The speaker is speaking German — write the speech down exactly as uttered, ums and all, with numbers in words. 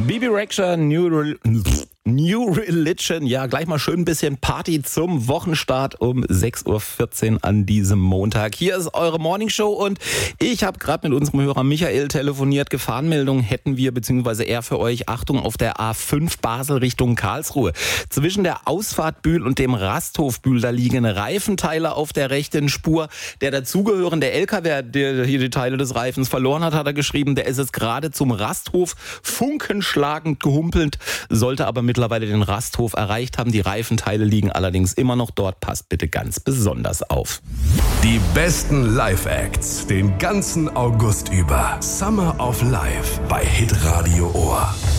Bibi Rexha, New, Re- New Religion. Ja, gleich mal schön ein bisschen Party zum Wochenstart um sechs Uhr vierzehn an diesem Montag. Hier ist eure Morningshow und ich habe gerade mit unserem Hörer Michael telefoniert. Gefahrenmeldung hätten wir, beziehungsweise er für euch. Achtung, auf der A fünf Basel Richtung Karlsruhe. Zwischen der Ausfahrt Bühl und dem Rasthof Bühl, da liegen Reifenteile auf der rechten Spur. Der dazugehörende L K W, der hier die Teile des Reifens verloren hat, hat er geschrieben, der ist es gerade zum Rasthof funkenschlagend gehumpelt, sollte aber mittlerweile den Rasthof erreicht haben. Die Reifenteile liegen allerdings immer noch dort. Passt bitte ganz besonders auf. Die besten Live-Acts den ganzen August über. Summer of Life bei Hitradio Ohr.